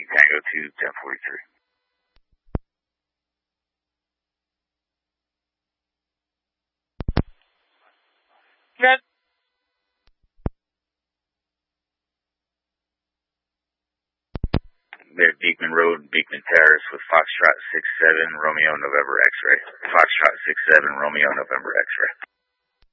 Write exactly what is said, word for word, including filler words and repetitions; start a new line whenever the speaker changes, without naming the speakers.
Tango two, ten forty-three.
Good.
They're Beekman Road, Beekman Terrace with Foxtrot six seven, Romeo, November X-ray. Foxtrot six seven, Romeo, November X-ray.